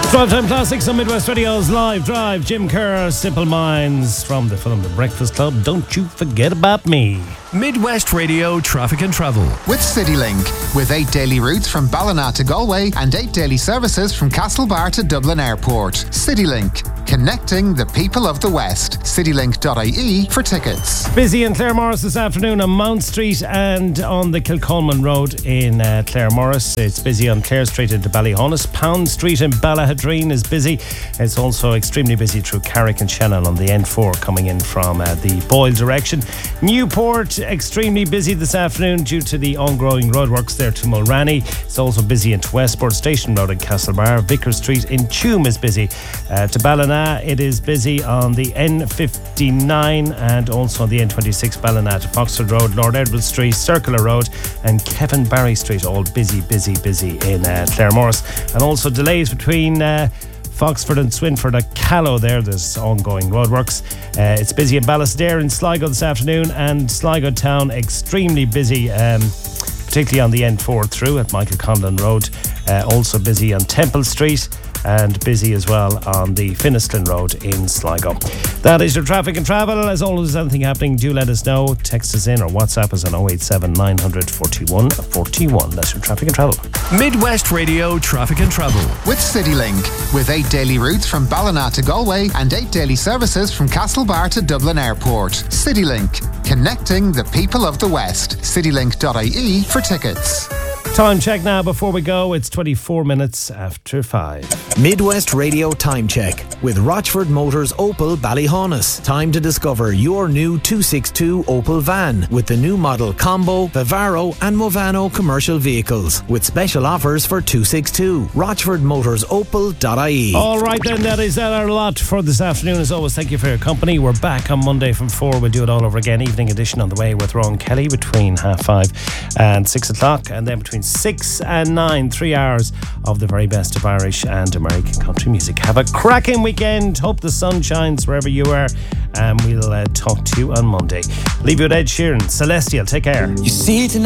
Drive Time Classics on Midwest Radio's Live Drive. Jim Kerr, Simple Minds from the film The Breakfast Club. Don't you forget about me. Midwest Radio Traffic and Travel. With CityLink. With 8 daily routes from Ballina to Galway and 8 daily services from Castlebar to Dublin Airport. CityLink. Connecting the people of the West. CityLink.ie for tickets. Busy in Claremorris this afternoon on Mount Street and on the Kilcolman Road in Claremorris. It's busy on Clare Street into Ballyhonus. Pound Street in Ballahadreen is busy. It's also extremely busy through Carrick and Shannon on the N4 coming in from the Boyle direction. Newport, extremely busy this afternoon due to the ongoing roadworks there to Mulranny. It's also busy into Westport Station Road in Castlebar. Vicar Street in Tuam is busy. To Ballina, it is busy on the N59 and also on the N26 Ballina to Foxford Road, Lord Edward Street, Circular Road and Kevin Barry Street, all busy in Claremorris. And also delays between Foxford and Swinford at Callow there. There's ongoing roadworks. It's busy at Ballasdare in Sligo this afternoon, and Sligo town extremely busy, particularly on the N4 through at Michael Conlon Road. Also busy on Temple Street and busy as well on the Finnislin Road in Sligo. That is your traffic and travel. As always, anything happening, do let us know. Text us in or WhatsApp us on 087 900 41 41. That's your traffic and travel. Midwest Radio Traffic and Travel. With CityLink. With 8 daily routes from Ballina to Galway and 8 daily services from Castlebar to Dublin Airport. CityLink. Connecting the people of the West. CityLink.ie for tickets. Time check now before we go. It's 24 minutes after 5. Midwest Radio Time Check with Rochford Motors Opel Ballyhonus. Time to discover your new 262 Opel van with the new model Combo, Vivaro and Movano commercial vehicles with special offers for 262. Rochford Motors Opel.ie. All right then, that is our lot for this afternoon. As always, thank you for your company. We're back on Monday from 4. We'll do it all over again. Evening edition on the way with Ron Kelly between 5:30 and 6 o'clock, and then between 6 and 9, 3 hours of the very best of Irish and American country music. Have a cracking weekend. Hope the sun shines wherever you are, and we'll talk to you on Monday. Leave you with Ed Sheeran. Celestial, take care. You see tonight.